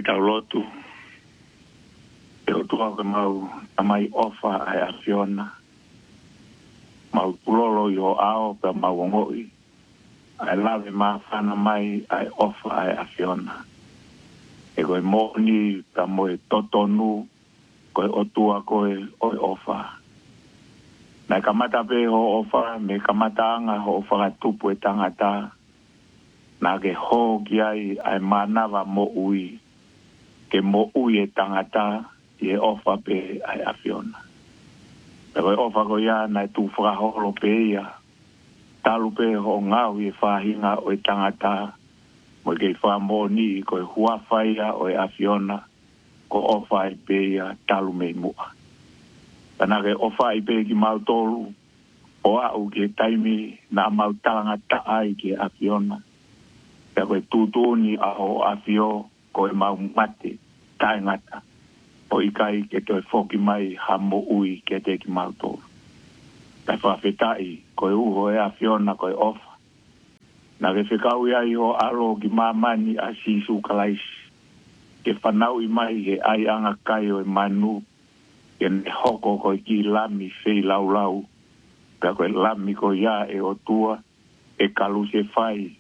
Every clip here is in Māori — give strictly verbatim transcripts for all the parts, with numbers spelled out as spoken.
tau lotu. E o tua ke mau amai ofa ai a Fiona. Mau pulolo i o ao pe mau ngoi. Ai lawe maa whana mai ai ofa ai a Fiona. E koe mōni ka moe totonu koe o tua koe oi ofa. Nai kamata pe ho ofa me kamata anga ho ofa ka tupu e tangata. Nā ke ho ki ai ai manawa mo ui. Ke mo ui e tangata i e ofa pe ai a Fiona. E koe ofa ko ia nai tu whakaholo pe ia. Talu pe ho ngau i e whahinga o e tangata. Mo ke wha mōni i koe huawhaia o e a Fiona. Ko ofa i pe ia talu mei mua. Pana ke ofa i pe ki mau tolu. O au ke taimi na mau tangata ai ki a Fiona. Pea koe tūtūni a o a Fio koe mau mate taingata. O ikai ke toi foki mai ha mo ui ke te ki mau tolu. Pea whawhetai koe uho e a Fiona koe ofa. Na ke whekau ia i ho alo ki mamani a sisu kalaisi. Ke whanau i mai he ai anga kai o e manu. Ke ne hoko koe ki lami whei lau lau. Pea koe lami ko ia e o tua e kalu se whai.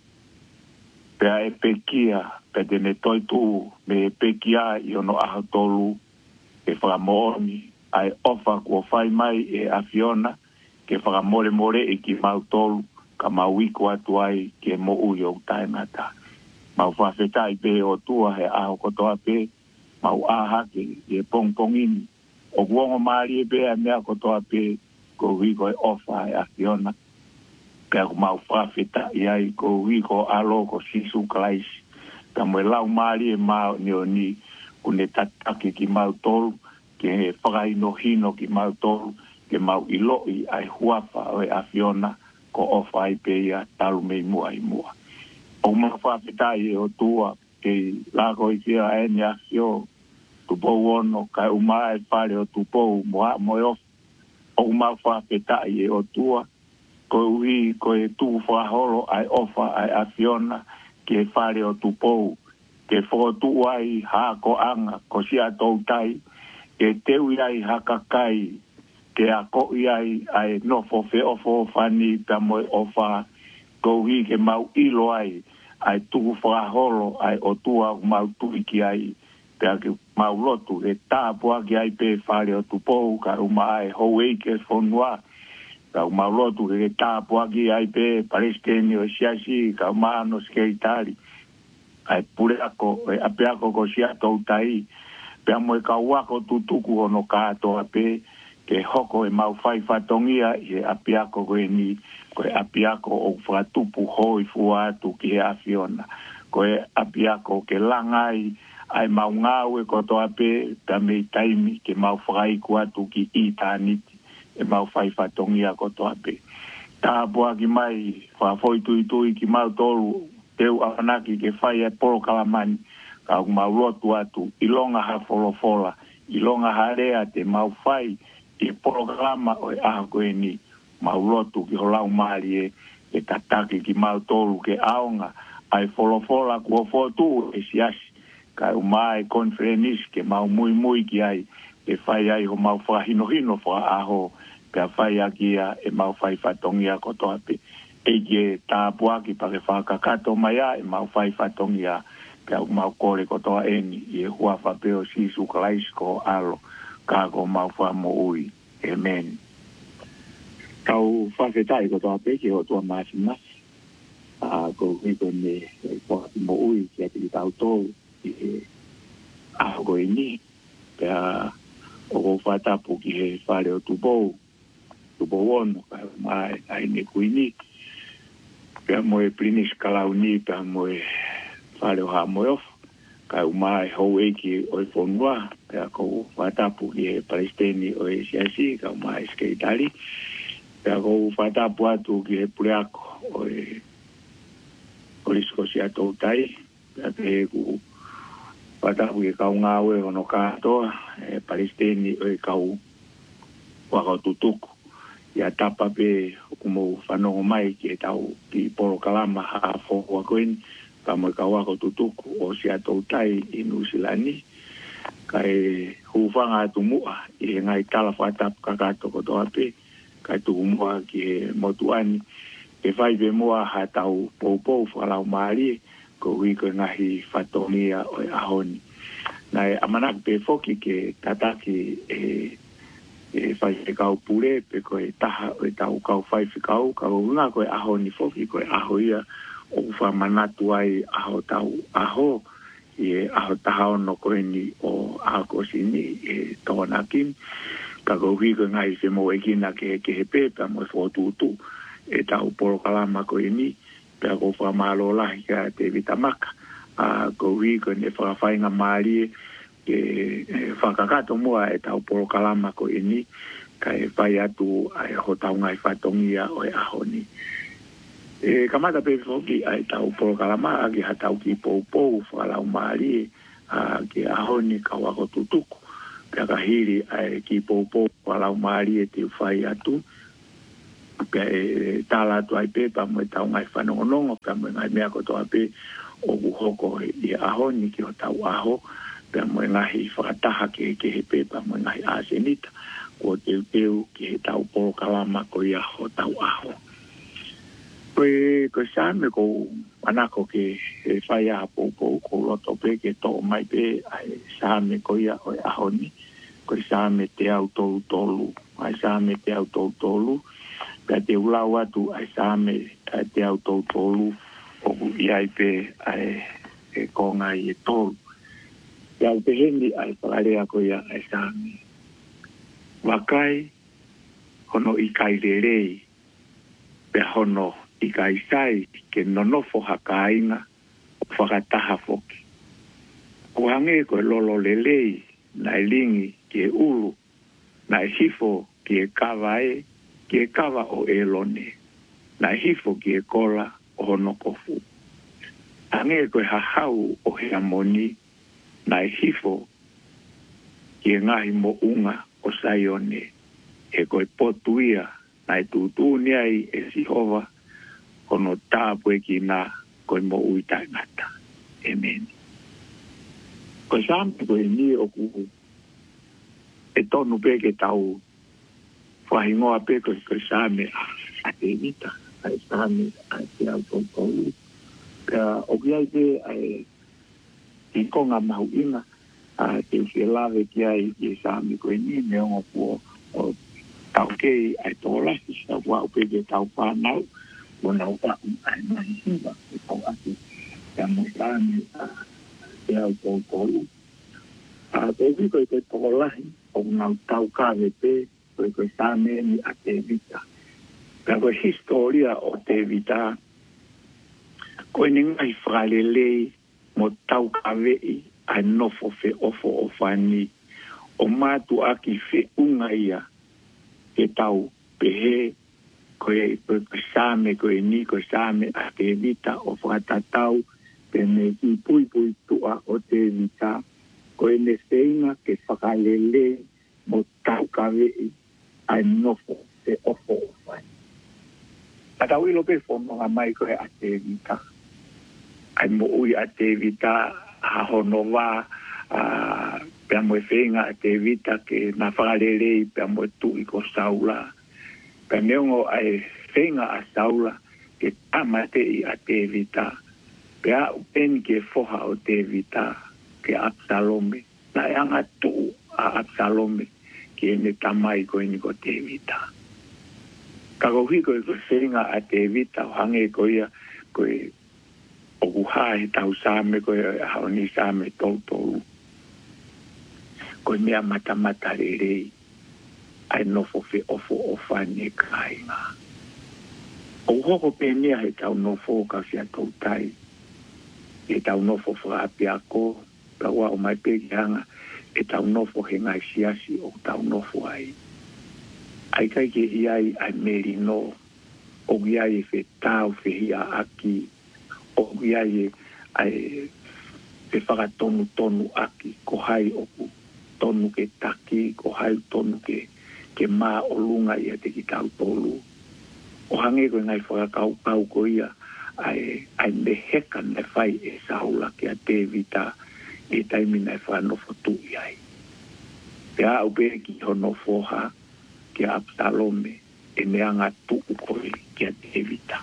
Pea e pekia, pe tene toi tuu, me e pekia i ono aha tolu, ke whakamooni, ai ofa kua whai mai e a Fiona, ke whakamore more i ki mau tolu, ka mau wiko atu ai ke mo ui o taingata. Mau whawhetai pe o tua he aho kotoa pe, mau aha ke e pong pongini, o kuongo maari e pe a mea kotoa pe, ko wiko e ofa e a Fiona. Pea ku mau whawheta i ai ko wiko alo ko sisu kalaisi. Ka moe lau maari e mau ni o ni kune tatake ki mau tolu, ke whakaino hino ki mau tolu, ke mau iloi ai huafa o e a Fiona, ko ofa ai pe ia talu mei mua i mua. O mau whawheta i o tua, ke lako i kia eni a Fio, tupou ono, kai umai whare o tupou, moa moe ofa. O mau whawheta i o tua, ko ui ko e tu whaholo ai ofa ai a Fiona ke whare o tupou, ke whotu ai hako anga ko sia tau tai, ke teu ai hakakai, ke a ko ai ai nofo fe ofo fani ta moe ofa, ko ui ke mau ilo ai, ai tu whaholo ai o tua mau tuiki ai, pea ke mau lotu e tāpua ki ai pe whare o tupou, ka uma ai houei ke whonua, ka umaulotu ke tāpua ki ai pe Palestini o siasi ka umano skeitari. Ai pure ako, e ape ako ko sia tau tai, pe amoe ka uako tutuku ono kātoa pe, ke hoko e mau whai whatongia i e ape ako ko e ni, ko e ape ako o whatupu hoi fuatu ki e a Fiona. Ko e ape ako ke langai, ai mau ngau e kotoa pe, ka mei taimi ke mau whai kuatu ki i tāniti. E mau whai whatongia kotoa pe. Tā pua ki mai, whawhoi tui tui ki mau tolu, teu awanaki ke whai e polo kalamani, ka mau lotu atu, ilonga ha wholofola, ilonga ha rea te mau whai, i polo kalama o e aha koe ni, mau lotu ki holau maari e, e tataki ki mau tolu ke aonga, ai wholofola kua whotu e siasi, ka umai konferenis ke mau mui mui ki ai, e whai ai ho mau whahino hino wha aho, pea whai akia e mau whai whatongia kotoa pe. E ke tāpua ki pake whakakato mai a e mau whai whatongia pea mau kore kotoa eni i e hua whapeo sisu kalaisko alo kako mau wha mo ui. Amen. Kau whawhetai kotoa pe ki o tua masi masi. A ko hiko ne wha mo ui ki ati tau tōu i e aho koe ni. Pea o ko whatapu ki he whare o tupou. Tupou ono, kai mai ai ne kuini. Pea moe plinis kalau ni, pea moe whare o ha moe off. Kai mai hou eiki o i whonua. Pea ko whatapu ki he Palestini o e siasi, kai mai skeitari. Pea ko whatapu atu ki he pureako o e korisko si atou tai. Pea te ku whatapu ki kau ngāwe ono kātoa, e Palestini o e kau wakau tutuku. Ia tapa pe kumo whanongo mai ki e tau ki polo kalama haa fōkua koen, pa mo ka wako tutuku o sia tau tai i Nusilani. Kai hufanga tumua i ngai tala whatap kakato ko toa pe. Kai tukumua ki motuani. E whai pe mua ha tau poupou whalau maari ko hui ko ngahi whatongia o e ahoni. Nai amanak pe foki ke tataki e e whai whikau pure pe ko e taha o e tau kau whai whikau ka unga ko e aho ni foki ko e aho ia o wha manatu ai aho tau aho i e aho taha ono ko e ni o aho ko sini e tōna kim ka ko hui ko ngai se mo e kina ke ke he pepa mo e whotutu e tau poro kalama ko e ni pe ko wha malo lahi ka te vitamaka a ko hui ko ne whakawhainga maari ke whakakato mua e tau poro kalama ko ini ka e whai atu a e ho tau ngai whatongia o e aho ni. E kamata pe whoki a e tau poro kalama a ki ha tau ki pou pou whakalau maari a ki aho ni ka wako tutuku ka kahiri a e ki pou pou whakalau maari e te whai atu ka e tala atu ai pe pa mo e tau ngai whanongonongo pa mo e ngai mea kotoa pe o kuhoko i aho ni ki ho tau aho pia mo ngahi whakataha ke ke he pepa mo ngahi asenita ko teu teu ki he tau poro kalama ko ia ho tau aho. Koe ko same ko manako ke he whai aha pou ko roto pe ke tō mai pe ai same ko ia o aho ni ko same te au tolu tolu ai same te au tolu tolu pia te ulau atu ai same te au tolu tolu o iai pe ai e konga i e tolu. Iau te hendi ai whakarea ko ia ai sāmi. Wakai, hono i kai rerei, pe hono i kai sai ke nonofo hakainga o whakataha foki. Kuhange ko e lolo lelei, na e lingi ki e ulu, na e hifo ki e kawa e, ki e kawa o e lone, na e hifo ki e kola o hono kofu. Hange ko e hahau o he amoni, na e hifo ki e ngahi mo unga o saione e koe potuia na e tūtūni ai e sihova kono tāpue ki nā koe mo uitai ngata. Amen. Koe sāme koe ni o kuhu e tonu pe ke tau whahingoa pe koe koe sāme a te mita a e sāme a te au tau tau. Pea o kiai pe a e i konga mahu inga, a te usi lawe ki ai i sāmi koe ni me ongo po o tau kei ai tō lasi sa wau pege tau whanau, o nau wau ai mahi hiwa e tau ati, ka mo sāmi a te au tō tōru. A te usi koe te tō lahi, o nau tau kāwe pe, koe koe sāmi ni a te vita. Ka koe historia o te vita, koe ni ngai whakalelei, mo tau kawei ai nofo fe ofo o whani o mātu aki fe unga ia ke tau pehe koe koe sāme koe ni koe sāme a te vita o whakatatau pe me ki pui pui tua o te vita koe ne seinga ke whakalele mo tau kawei ai nofo fe ofo o whani. A tau ilo pe whononga mai koe a te vita. Ai mo ui a te vita a hono wā a pia mo e whenga a te vita ke na whakarelei pia mo e tui ko saula. Pia neongo ai whenga a saula ke tamate i a te vita. Pia upeni ke foha o te vita ke Absalome. Na e anga tu a Absalome ke ne tamai ko ini ko te vita. Kako hiko i ko whenga a te vita o hange ko ia ko e o kuhai tau sāme koe haoni sāme tau tau. Koe mea mata mata rerei ai nofo fe ofo o whane kāinga. O hoko pēnea he tau nofo ka whia tau tai. He tau nofo whaapi ako, ka wā o mai pēki hanga, he tau nofo he ngai siasi o tau nofo ai. Ai kai ke iai ai meri no, o iai fe tau fe hia aki, o iai ai te whakatonu tonu aki, ko hai oku tonu ke taki, ko hai tonu ke, ke mā o lunga ia te ki tau tolu. O hange koe ngai whakakau kau ko ia, ai ai me heka na fai e saula ke a te vita e taimi na whano fotu i ai. Pe a ube ki hono foha ke a Absalome e meanga tuku koe ke a te vita.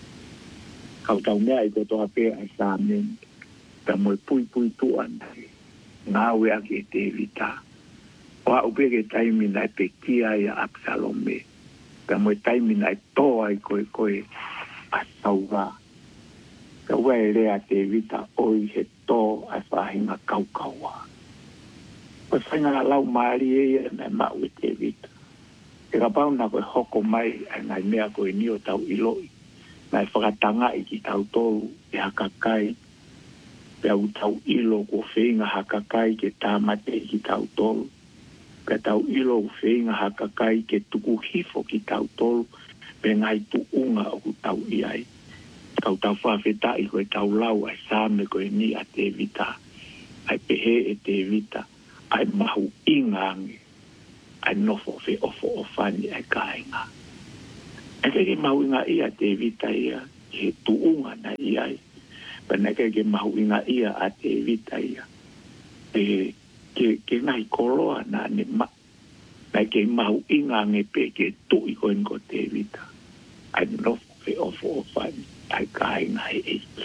Kau tau mea i kotoa pe a sa men pe moe pui pui tu anai ngā wea ke te vita. O a ube ke taimi na pe kia i a Absalome pe moe taimi na toa i koe koe a saura. Ka wai rea te vita oi he tō a whahinga kaukaua. Ko whainga lau maari e ia na mau e te vita. E ka pauna koe hoko mai a ngai mea koe nio tau iloi. Ngai whakatanga i ki tau tōru e hakakai. Pe au tau ilo ko whainga hakakai ke tāmate i ki tau tōru. Pe tau ilo ko whainga hakakai ke tuku hifo ki tau tōru. Pe ngai tu unga o ku tau iai. Kau tau whawheta i koe tau lau ai sāme koe ni a te vita. Ai pehe e te vita. Ai mahu ingange. Ai nofo whe ofo o whani ai kāinga. E ke ke mahu inga ia te vita ia. He tuunga na iai. Pena ke ke mahu inga ia a te vita ia. E ke, ke ngai koloa na ne ma. Nai ke mahu ingange pe ke tu i koe ko te vita. Ai nofo whe ofo o whani. Ai kāinga he eiki.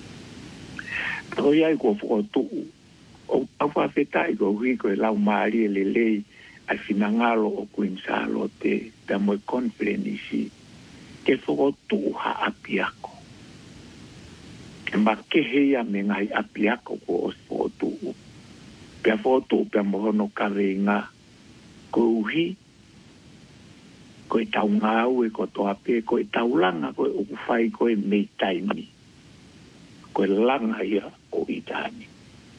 Tau iai kua whakatuu. O tau whawhetai ko hui koe lau maari e lelei ai whinangalo o kuinsalo te pia moe konferenisi ke whakatuu ha api ako. Ke makehea me ngai api ako ko o whakatuu. Pia whakatuu pia mohono karenga ko uhi koe tau ngāu e ko toa pe, koe tau langa koe uku whai koe mei taimi. Koe langa ia o itani.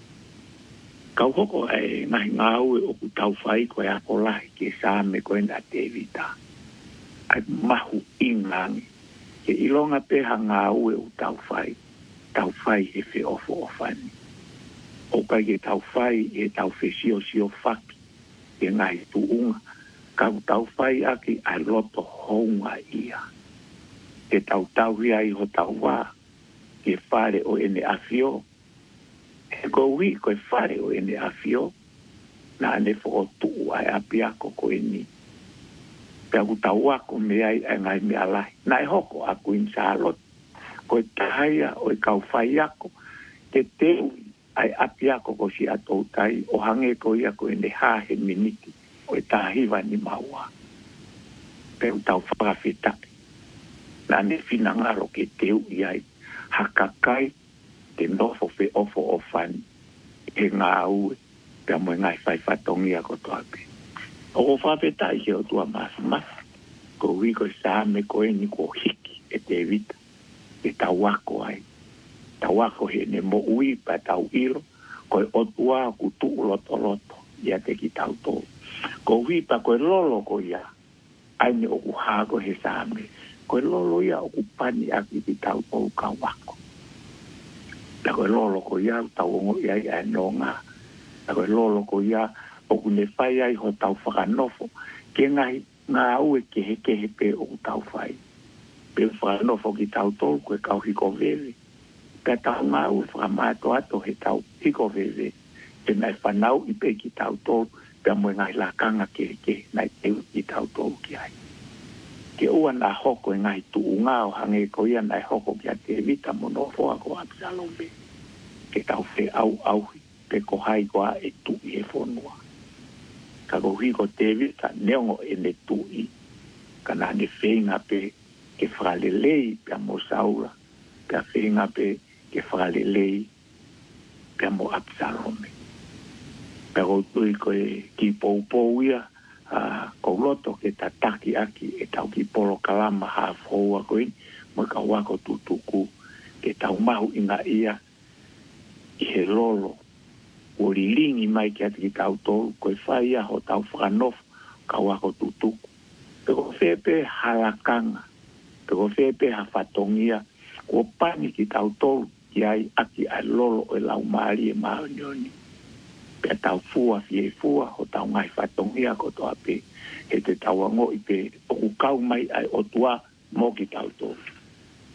Kau hoko e ngahi ngāu e uku tau whai koe ako lahi ke sāme koe na te vita. Ai mahu ingangi. Ke ilonga peha ngāu e u tau whai. Tau whai e whi ofo o whani. O kai ke tau whai e tau whi sio sio whaki. Ke ngahi tuunga. Kau tau whai aki ai loto hounga ia. Ke tau tau hia i ho tau wā. Ke whare o ene awhio. E ko hui koe whare o ene awhio. Na ane whakatuu ai api ako ko eni. Pea ku tau wako me ai ai ngai me alai. Nai hoko aku in Charlotte. Koe tahaia o e kau whai ako. Ke teu ai api ako ko si atou tai. O hange ko ia ko ene hahe miniti. O e tahiwa ni maua. Peu tau whakawhetaki. Nā ne whinangaro ke teu iai. Hakakai te nofo whe ofo o whani. E ngā ue. Pea moe ngai whai whatongia ko toape. O ko whawhetai ke o tua masu masu. Ko hui ko sāme ko e ni ko hiki e te vita. E tau wako ai. Tau wako he ne mo ui pa tau ilo. Ko e otua ku tuu loto loto. Ia te ki tau tō. Ko hipa koe lolo ko ia. Aine o ku hago he sāme. Koe lolo ia o ku pani aki ki tau tau ka wako. Na koe lolo ko ia tau ongo ia ia no ngā. Na koe lolo ko ia o ku ne whai ai ho tau whakanofo. Ke ngai ngā ue ke he ke he pe o ku tau whai. Pe whakanofo ki tau tau koe kau hiko veve. Pe tau ngā ue whakamato ato he tau hiko veve. Ke nai whanau i pe ki tau tau. Pea moe ngai la kanga ke ke nai teu ki tau tōu ki ai. Ke ua nā hoko e ngai tuu ngāo hange ko ia nai hoko ki a te vita monofo a ko Absalome. Ke tau whe au auhi pe ko hai ko a e tui e whonua. Ka ko hui ko te vita neongo e ne tui. Ka nā ne whenga pe ke whakalelei pea mo saura. Pea whenga pe ke whakalelei pea mo Absalome. Pero tui koe ki pou pou ia, uh, ko loto ke ta taki aki e tau ki polo kalama ha froua koe, mo ka wako tutuku, ke tau mahu inga ia, i he lolo, o lilingi mai ki ati ki tau tolu, koe whai ia ho tau whakanofu, ka wako tutuku. Pero whepe halakanga, pero whepe ha whatongia, ko pani ki tau tolu, ki ai aki ai lolo o lau maari e maho nyoni. Pea tau fua fie fua ho tau ngai whatongia ko toa pe he te tau ango i pe oku kau mai ai o tua mo ki tau tō.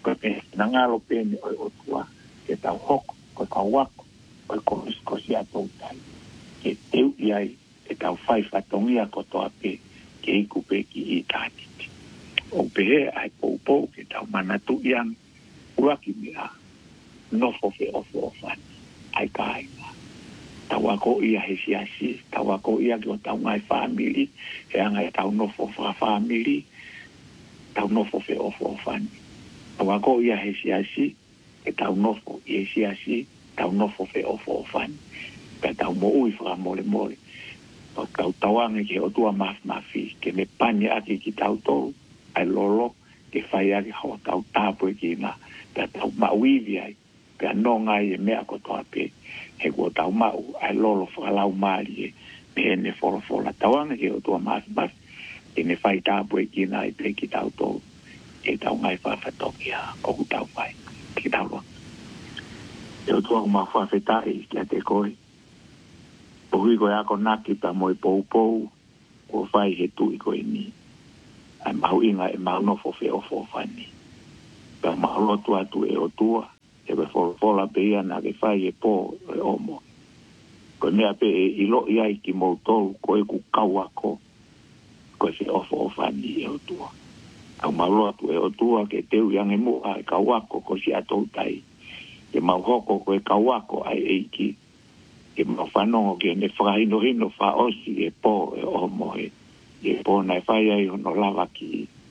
Ko pe na ngalo pe ni o tua ke tau hoko ko ka wako ko ko ko si ato tai ke teu iai e tau fai fatongia ko to ape ke iku pe ki i tati o pe ai po po ke tau manatu yang uraki mia no fo fe o fo fan ai kai tau ako ia he siasi tau ako ia ko tau ngai family e anga tau no fo fa family tau no fo fe o fo fan tau ako ia he siasi e tau no fo e siasi tau no fo fe o fo fan pe tau mo ui fra mole mole o tau tauange ke o tua maf mafi ke me panya aki ki tau tau ai lolo ke fai aki ho tau tapo ki na pe tau mauivi ai pe no ngai e mea ko toa pe he ko tau mau ai lolo fra lau mali e pe ne folo fola tauange ke o tua maf maf ke ne fai tapo ki na i pe ki tau tau e tau ngai fa fa tokia o ku tau fai ki tau lo e o tua ma fa fetai ki a te koi o hui koe ako naki pa moi pou pou o fai he tu i koe ni ai mahu inga e mahu no fo fe o fo fani pa mahu lotu atu e o tua e pe fo fola pe ia na ke fai e po e omo koe mea pe e ilo iai ki mou tolu koe ku kau ako koe fe o fo fani e o tua au mahu lotu e o tua ke teu yang e mua e kau ako ko si atou tai e mahu hoko koe kau ako ai eiki e mo whanongo ke ne whakahino hino wha osi e po e omo e e po nai whai ai hono lava ki